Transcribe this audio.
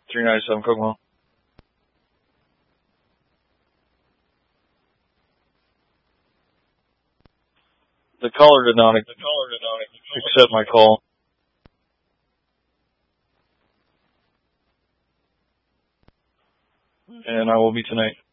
397 Kokomo. The caller did not accept my call. And I will be tonight.